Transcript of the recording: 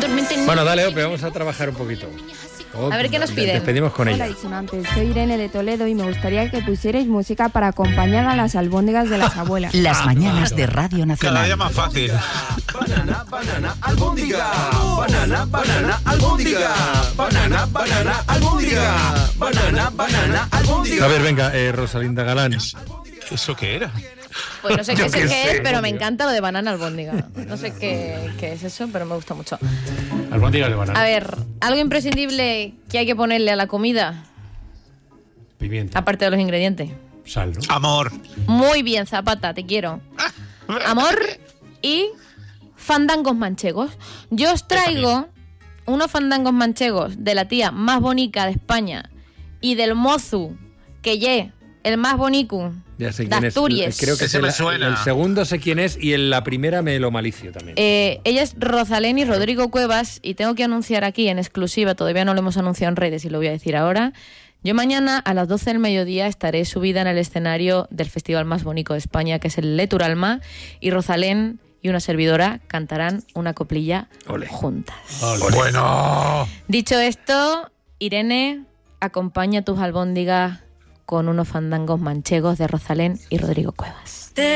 Bueno, dale, Ope, vamos a trabajar un poquito. A ver qué nos piden. Despedimos con ella. Hola, disonantes. Soy Irene de Toledo y me gustaría que pusierais música para acompañar a las albóndigas de las abuelas. Las mañanas de Radio Cada Nacional. día más fácil. Banana, banana, albóndiga. Banana, banana, albóndiga. Banana, banana, albóndiga. Banana, banana, albóndiga. A ver, venga, Rosalinda Galán. ¿Eso qué era? Pues no sé Yo qué qué es, sé, pero me tío. encanta lo de banana albóndiga. No sé qué es eso, pero me gusta mucho. Albóndiga de banana. A ver, algo imprescindible que hay que ponerle a la comida, Pimienta. aparte de los ingredientes. Sal, ¿no? Amor. Muy bien, Zapata, te quiero. Amor y fandangos manchegos. Yo os traigo unos fandangos manchegos de la tía más bonica de España y del mozu que lle, el más bonico Ya sé de quién es. Asturias. Creo que Ese es me suena. el segundo sé quién es y en la primera me lo malicio también. Ella es Rosalén y Rodrigo Cuevas y tengo que anunciar aquí en exclusiva, todavía no lo hemos anunciado en redes y lo voy a decir ahora. Yo mañana a las 12 del mediodía estaré subida en el escenario del festival más bonito de España, que es el Leturalma, y Rosalén y una servidora cantarán una coplilla Ole. juntas. Ole. Bueno. Dicho esto, Irene, acompaña tus albóndigas con unos fandangos manchegos de Rosalén y Rodrigo Cuevas.